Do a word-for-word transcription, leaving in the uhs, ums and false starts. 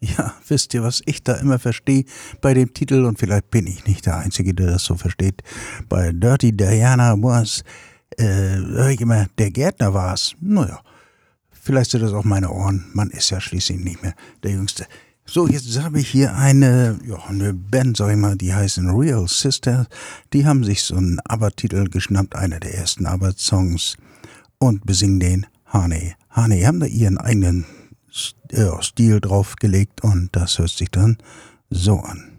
Ja, wisst ihr, was ich da immer verstehe bei dem Titel, und vielleicht bin ich nicht der Einzige, der das so versteht. Bei Dirty Diana was, äh, höre ich immer, der Gärtner war's. Naja, vielleicht sind das auch meine Ohren. Man ist ja schließlich nicht mehr der Jüngste. So, jetzt habe ich hier eine, ja, eine Band, sag ich mal, die heißen Real Sisters. Die haben sich so einen ABBA-Titel geschnappt, einer der ersten ABBA-Songs, und besingen den Honey. Honey, haben da ihren eigenen Stil draufgelegt, und das hört sich dann so an.